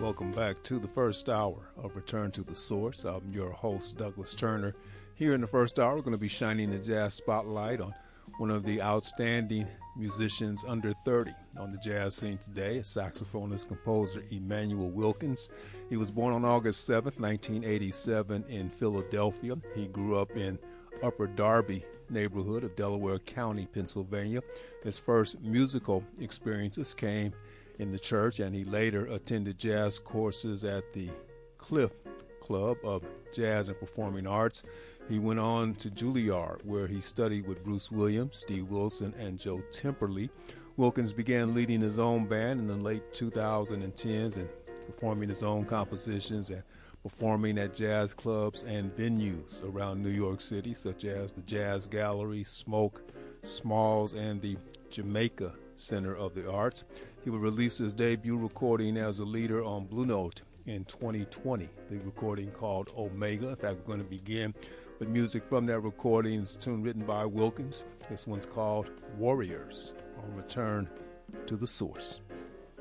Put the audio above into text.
welcome back to the first hour of Return to the Source. I'm your host, Douglas Turner. Here in the first hour, we're going to be shining the jazz spotlight on one of the outstanding musicians under 30 on the jazz scene today, a saxophonist, composer, Emmanuel Wilkins. He was born on August 7th, 1987 in Philadelphia. He grew up in Upper Darby neighborhood of Delaware County, Pennsylvania. His first musical experiences came in the church, and he later attended jazz courses at the Cliff Club of Jazz and Performing Arts. He went on to Juilliard, where he studied with Bruce Williams, Steve Wilson, and Joe Temperley. Wilkins began leading his own band in the late 2010s and performing his own compositions and performing at jazz clubs and venues around New York City, such as the Jazz Gallery, Smoke, Smalls, and the Jamaica Center of the Arts. He would release his debut recording as a leader on Blue Note in 2020, the recording called Omega. In fact, we're going to begin with music from that recording. It's a tune written by Wilkins. This one's called Warriors on Return to the Source.